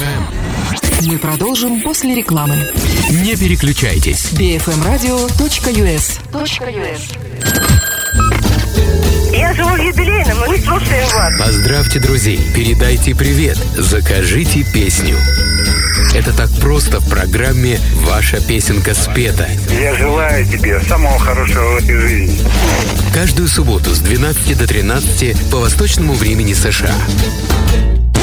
Мы продолжим после рекламы. Не переключайтесь. bfmradio.us. Я живу в юбилейном, мы слушаем вас. Поздравьте друзей, передайте привет, закажите песню. Это так просто в программе «Ваша песенка спета». Я желаю тебе самого хорошего в этой жизни. Каждую субботу с 12 до 13 по восточному времени США.